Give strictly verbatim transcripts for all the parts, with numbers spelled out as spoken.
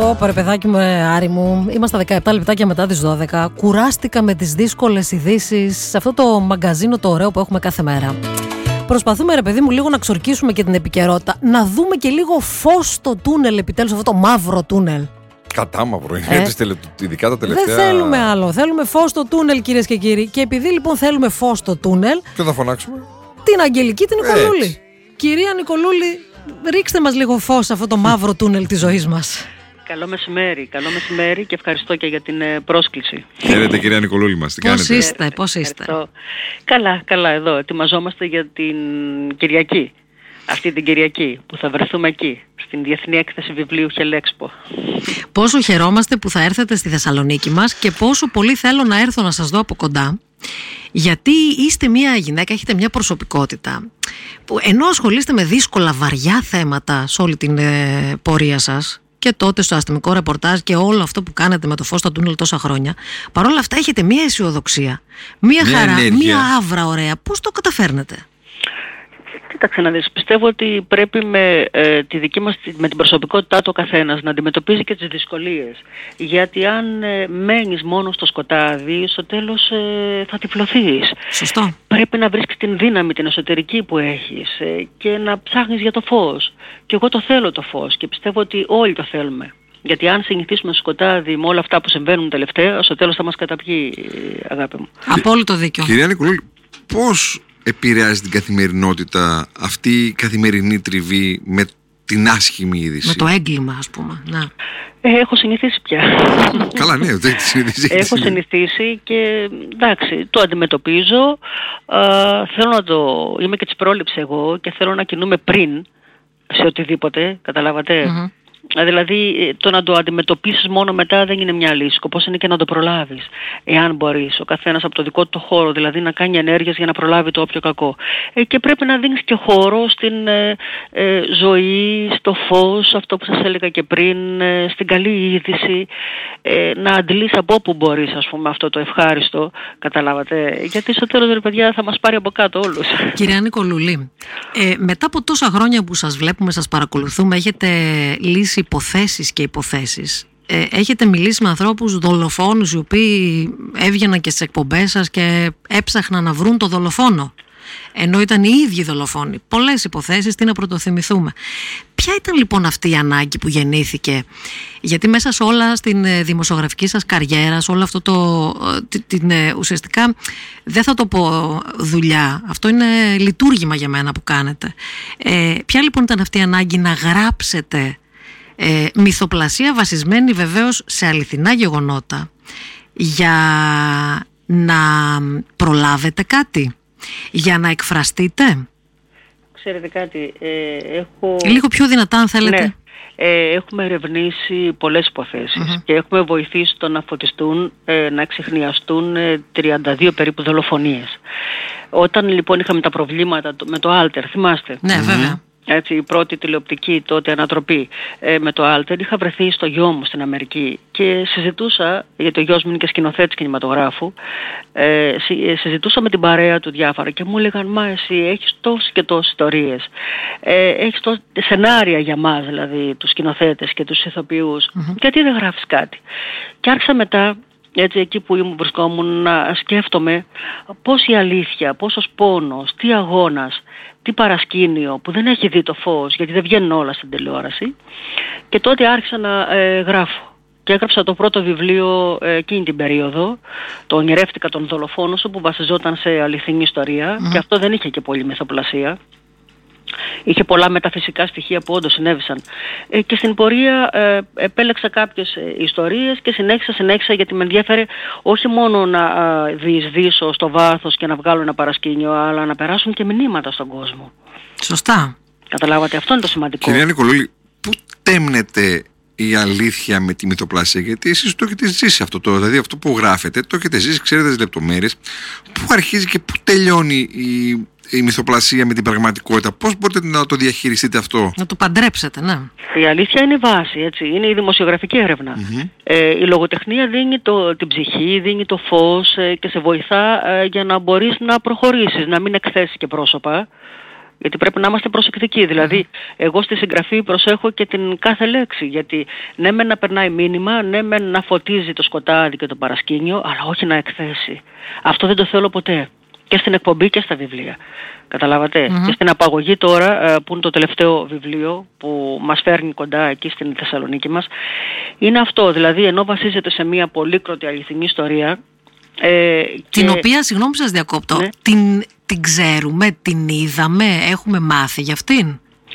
Ω, ρε παιδάκι μου, Άρη μου, είμαστε δεκαεπτά λεπτάκια μετά τις δώδεκα. Κουράστηκα με τις δύσκολες ειδήσεις σε αυτό το μαγκαζίνο το ωραίο που έχουμε κάθε μέρα. Προσπαθούμε, ρε παιδί μου, λίγο να ξορκίσουμε και την επικαιρότητα. Να δούμε και λίγο φως στο τούνελ, επιτέλους, αυτό το μαύρο τούνελ. Κατάμαυρο είναι, Ε, τελε... ειδικά τα τελευταία. Δεν θέλουμε άλλο. Θέλουμε φως στο τούνελ, κυρίες και κύριοι. Και επειδή λοιπόν θέλουμε φως στο τούνελ, Ποιο θα φωνάξουμε? την Αγγελική την Νικολούλη. Έτσι. Κυρία Νικολούλη, ρίξτε μας λίγο φως σε αυτό το μαύρο τούνελ της ζωής μας. Καλό μεσημέρι, καλό μεσημέρι και ευχαριστώ και για την ε, πρόσκληση. Χαίρετε, κυρία Νικολούλη μας, τι Πώς κάνετε? είστε, πώς είστε? Ευχαριστώ. Καλά, καλά εδώ. Ετοιμαζόμαστε για την Κυριακή. Αυτή την Κυριακή που θα βρεθούμε εκεί, στην Διεθνή Έκθεση Βιβλίου Χελέξπο. Πόσο χαιρόμαστε που θα έρθετε στη Θεσσαλονίκη μας και πόσο πολύ θέλω να έρθω να σας δω από κοντά. Γιατί είστε μια γυναίκα, έχετε μια προσωπικότητα που ενώ ασχολείστε με δύσκολα βαριά θέματα σε όλη την ε, πορεία σας και τότε στο αστυνομικό ρεπορτάζ και όλο αυτό που κάνετε με το φως στο τούνελ τόσα χρόνια, παρόλα αυτά έχετε μια αισιοδοξία, μια, Μια χαρά, ενέργεια. μια άβρα ωραία. Πώς το καταφέρνετε? Κοίταξε να δεις, πιστεύω ότι πρέπει με, ε, τη δική μας, με την προσωπικότητά του ο καθένας να αντιμετωπίζει και τις δυσκολίες. Γιατί αν ε, μένεις μόνο στο σκοτάδι, στο τέλος ε, θα τυφλωθείς. Σωστό. Πρέπει να βρίσκεις την δύναμη, την εσωτερική που έχεις ε, και να ψάχνεις για το φως. Και εγώ το θέλω το φως και πιστεύω ότι όλοι το θέλουμε. Γιατί αν συνηθίσουμε στο σκοτάδι με όλα αυτά που συμβαίνουν τελευταία, στο τέλος θα μας καταπιεί, αγάπη μου. Απόλυτο δίκιο. Κυρία Νικολούλη, πώς επηρεάζει την καθημερινότητα αυτή η καθημερινή τριβή με την άσχημη είδηση? Με το έγκλημα, ας πούμε. Να. Ε, έχω συνηθίσει πια. Καλά, ναι, δεν τη συνηθίσει. Έχω συνηθίσει και εντάξει, το αντιμετωπίζω. Α, θέλω να το. Είμαι και της πρόληψης εγώ και θέλω να κινούμε πριν σε οτιδήποτε. Καταλάβατε. Mm-hmm. Δηλαδή το να το αντιμετωπίσεις μόνο μετά δεν είναι μια λύση. Σκοπός είναι και να το προλάβεις. Εάν μπορείς, ο καθένας από το δικό του το χώρο, δηλαδή να κάνει ενέργειες για να προλάβει το όποιο κακό. Ε, και πρέπει να δίνεις και χώρο στην ε, ε, ζωή, στο φως, αυτό που σας έλεγα και πριν, ε, στην καλή είδηση, ε, να αντλείς από όπου μπορείς, ας πούμε, αυτό το ευχάριστο. Καταλάβατε. Γιατί στο τέλος, ρε παιδιά, θα μας πάρει από κάτω όλους. Κυρία Νικολούλη, ε, μετά από τόσα χρόνια που σας βλέπουμε, σας παρακολουθούμε, έχετε λύσει υποθέσεις και υποθέσεις. Ε, έχετε μιλήσει με ανθρώπους δολοφόνους οι οποίοι έβγαιναν και στις εκπομπές σας και έψαχναν να βρουν το δολοφόνο, ενώ ήταν οι ίδιοι δολοφόνοι. Πολλές υποθέσεις, τι να πρωτοθυμηθούμε. Ποια ήταν λοιπόν αυτή η ανάγκη που γεννήθηκε? Γιατί μέσα σε όλα στην δημοσιογραφική σας καριέρα, σε όλο αυτό το την, ουσιαστικά δεν θα το πω δουλειά, αυτό είναι λειτουργήμα για μένα που κάνετε. Ε, ποια λοιπόν ήταν αυτή η ανάγκη να γράψετε Ε, μυθοπλασία βασισμένη βεβαίως σε αληθινά γεγονότα για να προλάβετε κάτι, για να εκφραστείτε? Ξέρετε κάτι, ε, έχω... Λίγο πιο δυνατά αν θέλετε. Ναι. Ε, έχουμε ερευνήσει πολλές υποθέσεις mm-hmm. και έχουμε βοηθήσει το να φωτιστούν, ε, να εξιχνιαστούν ε, τριάντα δύο περίπου δολοφονίες. Όταν λοιπόν είχαμε τα προβλήματα με το Άλτερ, θυμάστε? Ναι, mm-hmm. βέβαια. Έτσι, η πρώτη τηλεοπτική τότε ανατροπή ε, με το Άλτερ, είχα βρεθεί στο γιο μου στην Αμερική και συζητούσα, γιατί ο γιος μου είναι και σκηνοθέτης κινηματογράφου, ε, συζητούσα με την παρέα του διάφορα και μου έλεγαν, μα εσύ έχεις τόσες και τόσες ιστορίες, ε, έχεις τόσες σενάρια για μας, δηλαδή τους σκηνοθέτες και τους ηθοποιούς, mm-hmm. γιατί δεν γράφεις κάτι? Και άρχισα μετά, έτσι, εκεί που ήμουν βρισκόμουν, να σκέφτομαι πώς η αλήθεια, πόσος πόνος, τι αγώνας, τι παρασκήνιο που δεν έχει δει το φως, γιατί δεν βγαίνουν όλα στην τηλεόραση. Και τότε άρχισα να ε, γράφω. Και έγραψα το πρώτο βιβλίο ε, εκείνη την περίοδο, το «Ονειρεύτηκα τον δολοφόνο σου», που βασιζόταν σε αληθινή ιστορία mm. και αυτό δεν είχε και πολύ μυθοπλασία. Είχε πολλά μεταφυσικά στοιχεία που όντως συνέβησαν. Ε, και στην πορεία ε, επέλεξα κάποιες ε, ιστορίες και συνέχισα, συνέχισα γιατί με ενδιαφέρε όχι μόνο να ε, διεισδύσω στο βάθος και να βγάλω ένα παρασκήνιο, αλλά να περάσουν και μηνύματα στον κόσμο. Σωστά. Καταλάβατε, αυτό είναι το σημαντικό. Κυρία Νικολούλη, πού τέμνεται η αλήθεια με τη μυθοπλασία? Γιατί εσείς το έχετε ζήσει αυτό, το, δηλαδή αυτό που γράφετε, το έχετε ζήσει, ξέρετε τις λεπτομέρειες. Πού αρχίζει και πού τελειώνει η, η μυθοπλασία με την πραγματικότητα? Πώς μπορείτε να το διαχειριστείτε αυτό? Να το παντρέψετε, ναι. Η αλήθεια είναι η βάση, έτσι. Είναι η δημοσιογραφική έρευνα. Mm-hmm. Ε, η λογοτεχνία δίνει το, την ψυχή, δίνει το φως ε, και σε βοηθά ε, για να μπορείς να προχωρήσεις, να μην εκθέσεις και πρόσωπα. Γιατί πρέπει να είμαστε προσεκτικοί. Δηλαδή, εγώ στη συγγραφή προσέχω και την κάθε λέξη. Γιατί ναι, μεν να περνάει μήνυμα, ναι, μεν να φωτίζει το σκοτάδι και το παρασκήνιο, αλλά όχι να εκθέσει. Αυτό δεν το θέλω ποτέ. Και στην εκπομπή και στα βιβλία. Καταλάβατε. Mm-hmm. Και στην απαγωγή τώρα, που είναι το τελευταίο βιβλίο που μας φέρνει κοντά εκεί στην Θεσσαλονίκη μας, είναι αυτό. Δηλαδή, ενώ βασίζεται σε μια πολύκροτη αληθινή ιστορία. Ε, την και... οποία, συγγνώμη που σας διακόπτω, ναι. την, την ξέρουμε, την είδαμε, έχουμε μάθει για αυτήν.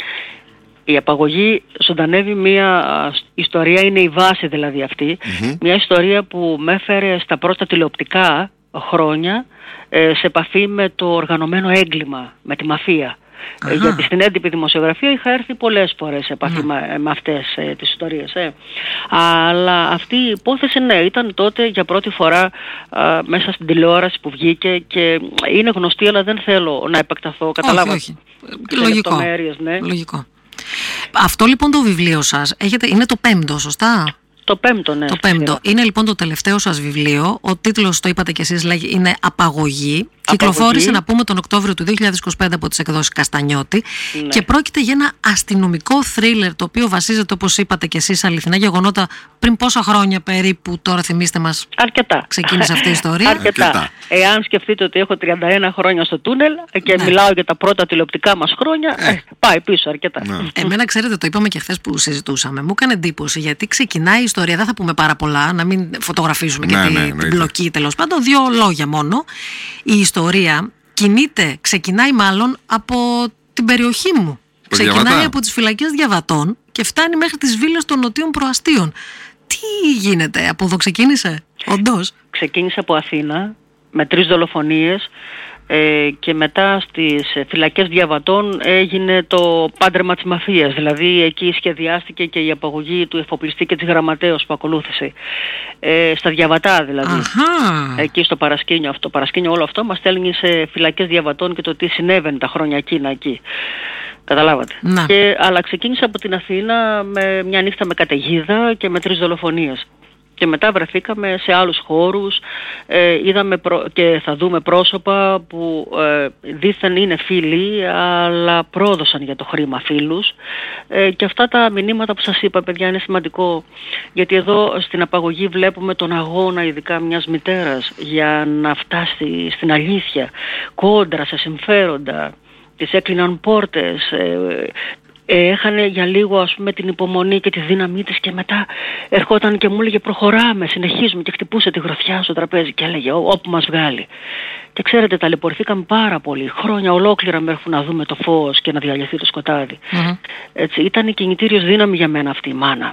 Η απαγωγή ζωντανεύει μια ιστορία, είναι η βάση δηλαδή αυτή. Mm-hmm. Μια ιστορία που με έφερε στα πρώτα τηλεοπτικά χρόνια σε επαφή με το οργανωμένο έγκλημα, με τη μαφία. Uh-huh. Γιατί στην έντυπη δημοσιογραφία είχα έρθει πολλές φορές σε επαφή uh-huh. με, με αυτές ε, τις ιστορίες. Ε. Αλλά αυτή η υπόθεση, ναι, ήταν τότε για πρώτη φορά α, μέσα στην τηλεόραση που βγήκε και είναι γνωστή, αλλά δεν θέλω να επεκταθώ. Καταλάβατε. Όχι, όχι. Λογικό. Ναι. Λογικό. Αυτό λοιπόν το βιβλίο σας έχετε, είναι το πέμπτο, σωστά? Το πέμπτο, ναι. Το πέμπτο. Είναι λοιπόν το τελευταίο σας βιβλίο. Ο τίτλος, το είπατε κι εσείς, λέγει, είναι «Απαγωγή». Κυκλοφόρησε, να πούμε, τον Οκτώβριο του δύο χιλιάδες είκοσι πέντε από τις εκδόσεις Καστανιώτη. Ναι. Και πρόκειται για ένα αστυνομικό θρίλερ, το οποίο βασίζεται, όπως είπατε κι εσείς, αληθινά γεγονότα. Πριν πόσα χρόνια περίπου, τώρα θυμίστε μας, αρκετά. Ξεκίνησε αυτή η ιστορία? Αρκετά. Αρκετά. Εάν σκεφτείτε ότι έχω τριάντα ένα χρόνια στο τούνελ και ναι. μιλάω για τα πρώτα τηλεοπτικά μας χρόνια, ε. Ε, πάει πίσω αρκετά. Ναι. Εμένα, ξέρετε, το είπαμε και χθες που συζητούσαμε, μου έκανε εντύπωση γιατί ξεκινάει η ιστορία. Δεν θα πούμε πάρα πολλά, να μην φωτογραφίζουμε ναι, και ναι, την, ναι, την μπλοκή, τέλος πάντων. Δύο λόγια μόνο. Η ιστορία κινείται, ξεκινάει μάλλον από την περιοχή μου. Το ξεκινάει Διαβατά. Από τις φυλακές Διαβατών και φτάνει μέχρι τις βίλες των Νοτίων Προαστίων. Τι γίνεται, από εδώ ξεκίνησε, όντως? Ξεκίνησε από Αθήνα με τρεις δολοφονίες ε, και μετά στις φυλακές Διαβατών έγινε το πάντρεμα της μαφίας. Δηλαδή εκεί σχεδιάστηκε και η απαγωγή του εφοπλιστή και της γραμματέως που ακολούθησε. Ε, στα Διαβατά δηλαδή. Αχα. Εκεί στο παρασκήνιο αυτό. Το παρασκήνιο όλο αυτό μας στέλνει σε φυλακές Διαβατών και το τι συνέβαινε τα χρόνια εκείνα εκεί. Καταλάβατε. Και, αλλά ξεκίνησε από την Αθήνα με μια νύχτα με καταιγίδα και με τρεις δολοφονίες. Και μετά βρεθήκαμε σε άλλους χώρους, ε, είδαμε προ... και θα δούμε πρόσωπα που ε, δήθεν είναι φίλοι, αλλά πρόδωσαν για το χρήμα φίλους. Ε, και αυτά τα μηνύματα που σας είπα, παιδιά, είναι σημαντικό. Γιατί εδώ στην απαγωγή βλέπουμε τον αγώνα, ειδικά μιας μητέρας, για να φτάσει στην αλήθεια, κόντρα σε συμφέροντα. Τις έκλειναν πόρτες, ε, ε, έχανε για λίγο, ας πούμε, την υπομονή και τη δύναμή της και μετά ερχόταν και μου έλεγε προχωράμε, συνεχίζουμε, και χτυπούσε τη γροθιά στο τραπέζι και έλεγε όπου μας βγάλει. Και ξέρετε, ταλαιπωρηθήκαμε πάρα πολύ, χρόνια ολόκληρα μέχρι να δούμε το φως και να διαλυθεί το σκοτάδι. Mm-hmm. Έτσι, ήταν η κινητήριος δύναμη για μένα αυτή η μάνα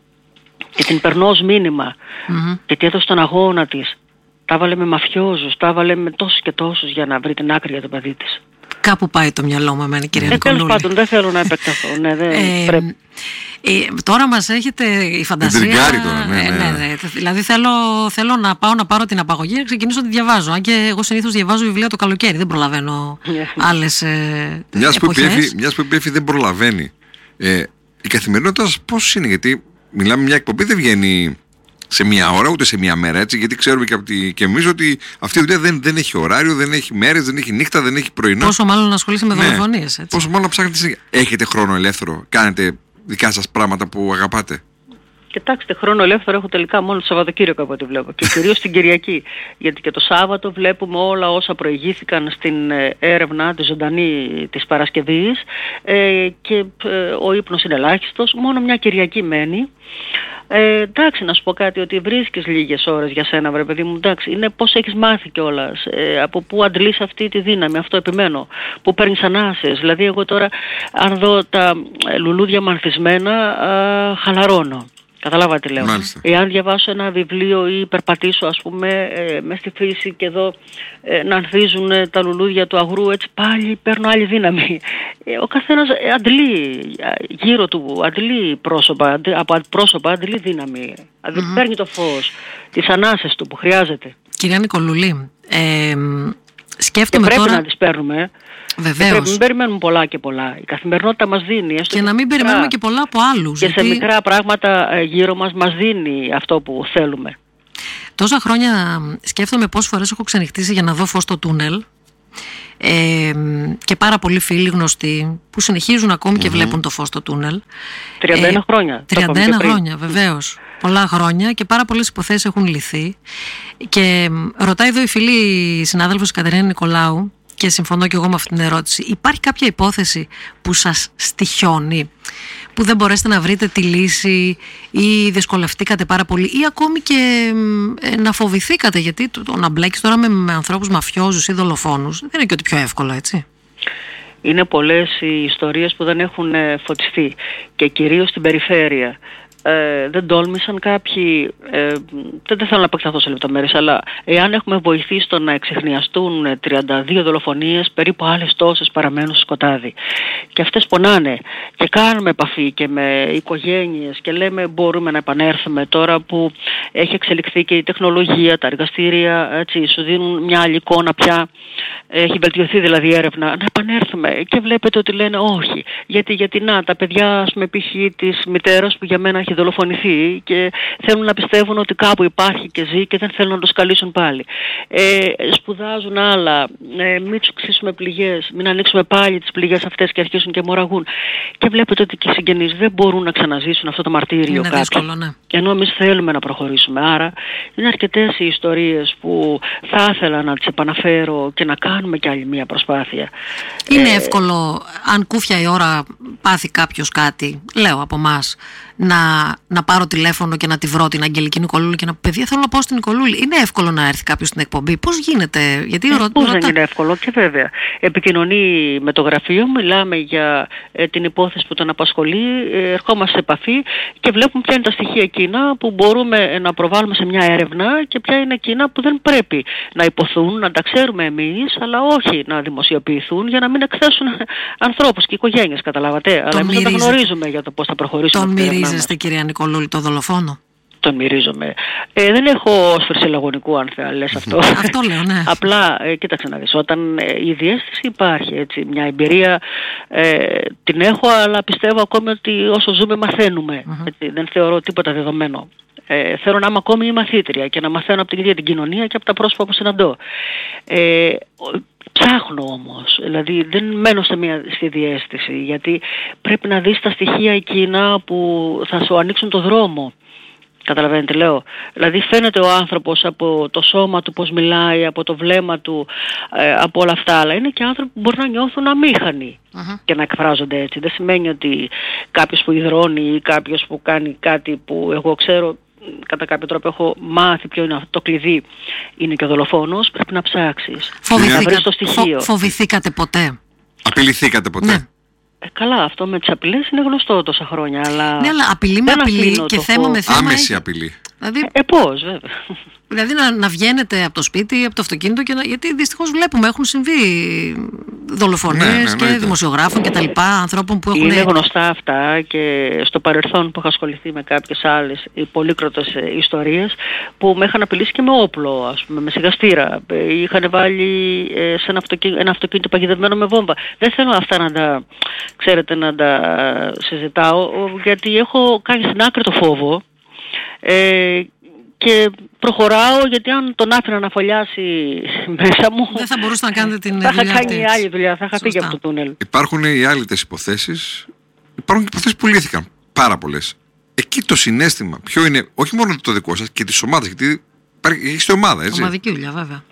και την περνώ ως μήνυμα mm-hmm. γιατί έδωσε τον αγώνα της, τα έβαλε με μαφιόζους, τα έβαλε με τόσους και τόσους για να βρει την άκρη για το παιδί της. Κάπου πάει το μυαλό μου εμένα, κυρία ε, Νικολούλη. Τέλος πάντων, δεν θέλω να επεκταθώ. Ναι, δεν ε, πρέπει. Ε, τώρα μας έχετε η φαντασία. Τώρα, ναι, ναι, ναι. Ε, ναι, ναι. Δηλαδή θέλω, θέλω να πάω να πάρω την απαγωγή και ξεκινήσω να τη διαβάζω. Αν και εγώ συνήθως διαβάζω βιβλία το καλοκαίρι, δεν προλαβαίνω άλλες ε, μιας εποχές. Που επέφη, μιας που επέφη δεν προλαβαίνει. Ε, η καθημερινότητα πώς είναι, γιατί μιλάμε, μια εκπομπή δεν βγαίνει σε μία ώρα, ούτε σε μία μέρα, έτσι, γιατί ξέρουμε και, τη, και εμείς ότι αυτή η δουλειά δεν, δεν έχει ωράριο, δεν έχει μέρες, δεν έχει νύχτα, δεν έχει πρωινό. Πόσο μάλλον να ασχολείσαι με δολοφονίες, έτσι. Πόσο μάλλον να ψάχνετε. Έχετε χρόνο ελεύθερο, κάνετε δικά σας πράγματα που αγαπάτε? Κοιτάξτε, χρόνο ελεύθερο έχω τελικά μόνο το Σαββατοκύριακο από ό,τι βλέπω. Και κυρίως την Κυριακή. Γιατί και το Σάββατο βλέπουμε όλα όσα προηγήθηκαν στην έρευνα τη ζωντανή της Παρασκευής ε, και ε, ο ύπνος είναι ελάχιστος. Μόνο μια Κυριακή μένει. Ε, εντάξει, να σου πω κάτι, ότι βρίσκεις λίγες ώρες για σένα, βρε παιδί μου, εντάξει, είναι πώς έχεις μάθει κιόλας, ε, από πού αντλείς αυτή τη δύναμη, αυτό επιμένω, που παίρνεις ανάσες. Δηλαδή εγώ τώρα αν δω τα λουλούδια μανθισμένα, α, χαλαρώνω. Καταλάβατε τι λέω. Μάλιστα. Εάν διαβάσω ένα βιβλίο ή περπατήσω, ας πούμε, ε, μες στη φύση και εδώ ε, να ανθίζουν ε, τα λουλούδια του αγρού, έτσι πάλι παίρνω άλλη δύναμη. Ε, ο καθένας ε, αντλεί γύρω του, αντλεί πρόσωπα, αντλεί, από πρόσωπα αντλεί δύναμη. Mm-hmm. Παίρνει το φως, τις ανάσες του που χρειάζεται. Κυρία Νικολούλη, ε, σκέφτομαι και πρέπει τώρα... να τις παίρνουμε. Βεβαίως. Πρέπει να μην περιμένουμε πολλά και πολλά. Η καθημερινότητα μας δίνει. Έστω και να μην μικρά, περιμένουμε και πολλά από άλλους. Και γιατί... σε μικρά πράγματα γύρω μας μας δίνει αυτό που θέλουμε. Τόσα χρόνια σκέφτομαι πόσες φορές έχω ξενυχτήσει για να δω φως στο τούνελ ε, και πάρα πολλοί φίλοι γνωστοί που συνεχίζουν ακόμη mm-hmm. και βλέπουν το φως στο τούνελ. τριάντα ένα ε, χρόνια. τριάντα ένα χρόνια, βεβαίως. Πολλά χρόνια και πάρα πολλές υποθέσεις έχουν λυθεί. Και ρωτάει εδώ η φίλη συνάδελφος η Κατερίνα Νικολάου, και συμφωνώ και εγώ με αυτή την ερώτηση. Υπάρχει κάποια υπόθεση που σας στοιχιώνει, που δεν μπορέσετε να βρείτε τη λύση ή δυσκολευτήκατε πάρα πολύ ή ακόμη και ε, να φοβηθήκατε, γιατί το, το να μπλέκεις τώρα με, με ανθρώπους μαφιόζους ή δολοφόνους δεν είναι και ότι πιο εύκολο, έτσι? Είναι πολλές οι ιστορίες που δεν έχουν φωτιστεί και κυρίως στην περιφέρεια. Ε, δεν τόλμησαν κάποιοι, ε, δεν, δεν θέλω να επεκταθώ σε λεπτομέρειες, αλλά εάν έχουμε βοηθήσει στο να εξεχνιαστούν τριάντα δύο δολοφονίες, περίπου άλλες τόσες παραμένουν στο σκοτάδι. Και αυτές πονάνε και κάνουμε επαφή και με οικογένειες και λέμε μπορούμε να επανέλθουμε τώρα που έχει εξελιχθεί και η τεχνολογία, τα εργαστήρια, έτσι, σου δίνουν μια άλλη εικόνα πια, έχει βελτιωθεί δηλαδή η έρευνα, να επανέλθουμε. Και βλέπετε ότι λένε όχι, γιατί, γιατί να, τα παιδιά ας πούμε π.χ. της μητέρας που για μένα έχει δολοφονηθεί και θέλουν να πιστεύουν ότι κάπου υπάρχει και ζει και δεν θέλουν να το σκαλίσουν πάλι. Ε, σπουδάζουν άλλα, ε, μην τους ξύσουμε πληγές, μην ανοίξουμε πάλι τις πληγές αυτές και αρχίσουν και μοραγούν. Και βλέπετε ότι και οι συγγενείς δεν μπορούν να ξαναζήσουν αυτό το μαρτύριο. Είναι δύσκολο, ναι. Ενώ εμείς θέλουμε να προχωρήσουμε. Άρα είναι αρκετές οι ιστορίες που θα ήθελα να τις επαναφέρω και να κάνουμε κι άλλη μία προσπάθεια. Είναι ε, εύκολο, αν κούφια η ώρα πάθει κάποιος κάτι, λέω από εμάς, να, να πάρω τηλέφωνο και να τη βρω την Αγγελική Νικολούλη και να πω παιδιά θέλω να πάω στην Νικολούλη? Είναι εύκολο να έρθει κάποιος στην εκπομπή? Πώς γίνεται? Γιατί ε, ρω... πώς ρωτά... δεν είναι εύκολο? Και βέβαια επικοινωνεί με το γραφείο, μιλάμε για ε, την υπόθεση που τον απασχολεί, ε, ερχόμαστε σε επαφή και βλέπουμε ποια είναι τα στοιχεία εκείνα που μπορούμε να προβάλλουμε σε μια έρευνα και ποια είναι εκείνα που δεν πρέπει να υποθούν, να τα ξέρουμε εμείς, αλλά όχι να δημοσιοποιηθούν για να μην εκθέσουν ανθρώπους και οικογένειες, καταλάβατε. Αλλά εμείς δεν γνωρίζουμε για το πώς θα προχωρήσουμε. Τον μυρίζεστε, κυρία Νικολούλη, το δολοφόνο? Τον μυρίζομαι. Ε, δεν έχω όσφρηση λαγωνικού, αν θα λες αυτό. Αυτό λέω, ναι. Απλά, ε, κοίταξε να δεις, όταν ε, η διαίσθηση υπάρχει, έτσι, μια εμπειρία ε, την έχω, αλλά πιστεύω ακόμη ότι όσο ζούμε μαθαίνουμε. Mm-hmm. Έτσι, δεν θεωρώ τίποτα δεδομένο. Ε, θέλω να είμαι ακόμη η μαθήτρια και να μαθαίνω από την ίδια την κοινωνία και από τα πρόσωπα που συναντώ. Ε, Ψάχνω όμως, δηλαδή δεν μένω σε μια στη διαίσθηση, γιατί πρέπει να δεις τα στοιχεία εκείνα που θα σου ανοίξουν το δρόμο. Καταλαβαίνετε, λέω. Δηλαδή φαίνεται ο άνθρωπος από το σώμα του, πώς μιλάει, από το βλέμμα του, ε, από όλα αυτά. Αλλά είναι και άνθρωποι που μπορεί να νιώθουν αμήχανοι uh-huh. και να εκφράζονται έτσι. Δεν σημαίνει ότι κάποιος που υδρώνει ή κάποιος που κάνει κάτι που εγώ ξέρω, κατά κάποιο τρόπο έχω μάθει ποιο είναι αυτό το κλειδί, είναι και ο δολοφόνος, πρέπει να ψάξεις. Φοβηθήκα... να βρεις το στοιχείο. Φο... Φοβηθήκατε ποτέ? Απειληθήκατε ποτέ? Ναι. Ε, καλά, αυτό με τις απειλές είναι γνωστό τόσα χρόνια, αλλά... Ναι, αλλά απειλή με απειλή και θέμα με θέμα... Άμεση απειλή. Δηλαδή... Ε, ε, πώς, βέβαια. Δηλαδή να, να βγαίνετε από το σπίτι, από το αυτοκίνητο και να... γιατί δυστυχώς βλέπουμε έχουν συμβεί δολοφονίες ναι, ναι, και ναι, δημοσιογράφων και τα λοιπά, ανθρώπων που έχουν... Είναι γνωστά αυτά και στο παρελθόν που είχα ασχοληθεί με κάποιες άλλες πολύκροτες ιστορίες που με είχαν απειλήσει και με όπλο, ας πούμε, με σιγαστήρα. Είχαν βάλει σε ένα αυτοκίνητο, ένα αυτοκίνητο παγιδευμένο με βόμβα. Δεν θέλω αυτά να τα, ξέρετε, να τα συζητάω, γιατί έχω κάνει στην άκρη το φόβο. Ε, και προχωράω, γιατί αν τον άφηνα να φωλιάσει μέσα μου δεν θα μπορούσα να κάνετε την θα δουλειά είχα κάνει άλλη δουλειά, θα είχα φύγει από το τούνελ. Υπάρχουν οι άλλες υποθέσεις, υπάρχουν και υποθέσεις που λύθηκαν πάρα πολλές. Εκεί το συναίσθημα ποιο είναι, όχι μόνο το δικό σας και της ομάδας, γιατί έχετε ομάδα, έτσι? Ομαδική δουλειά, βέβαια.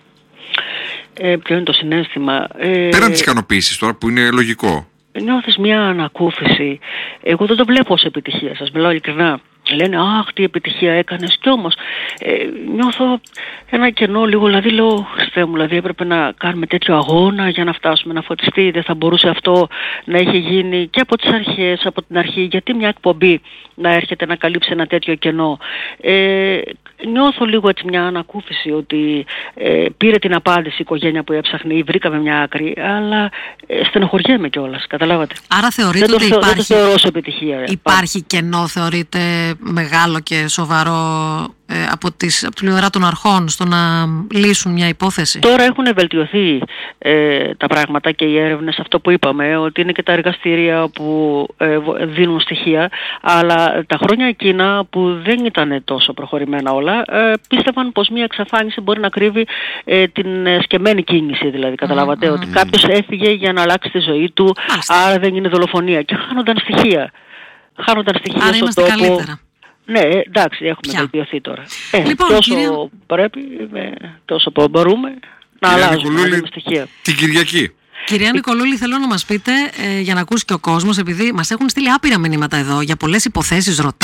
Ε, ποιο είναι το συναίσθημα? Ε, Πέραν της ικανοποίησης τώρα που είναι λογικό. Νιώθεις μια ανακούφιση. Εγώ δεν το βλέπω ως επιτυχία, σας μιλάω ειλικρινά. Λένε αχ τι επιτυχία έκανες, κι όμως ε, νιώθω ένα κενό λίγο, δηλαδή λέω Χριστέ μου, δηλαδή έπρεπε να κάνουμε τέτοιο αγώνα για να φτάσουμε να φωτιστεί, δεν θα μπορούσε αυτό να έχει γίνει και από τις αρχές, από την αρχή, γιατί μια εκπομπή να έρχεται να καλύψει ένα τέτοιο κενό? Ε, νιώθω λίγο έτσι μια ανακούφιση ότι ε, πήρε την απάντηση η οικογένεια που έψαχνε ή βρήκαμε μια άκρη, αλλά ε, στενοχωριέμαι κιόλας, καταλάβατε? Άρα θεωρείτε δεν ότι το, υπάρχει, δεν το θεωρώ ως επιτυχία. Υπάρχει κενό, θεωρείτε, μεγάλο και σοβαρό ε, από, τις, από τη πλευρά των αρχών στο να λύσουν μια υπόθεση? Τώρα έχουν βελτιωθεί ε, τα πράγματα και οι έρευνες, αυτό που είπαμε, ότι είναι και τα εργαστήρια που ε, δίνουν στοιχεία, αλλά τα χρόνια εκείνα που δεν ήταν τόσο προχωρημένα όλα, ε, πίστευαν πως μια εξαφάνιση μπορεί να κρύβει ε, την ε, σκεμμένη κίνηση, δηλαδή καταλάβατε, mm, ότι mm. κάποιος έφυγε για να αλλάξει τη ζωή του, Μάλιστα. άρα δεν είναι δολοφονία, και χάνονταν στοιχεία. Χάνονταν στοιχεία άρα στον είμαστε τόπο. Καλύτερα. Ναι, εντάξει, έχουμε βελτιωθεί τώρα. Ε, λοιπόν, τόσο κυρία... πρέπει, ε, τόσο μπορούμε να κυρία αλλάζουμε, να στοιχεία. Την Κυριακή. Κυρία Νικολούλη, θέλω να μας πείτε, ε, για να ακούσει και ο κόσμος, επειδή μας έχουν στείλει άπειρα μηνύματα εδώ για πολλές υποθέσεις, ρωτάνε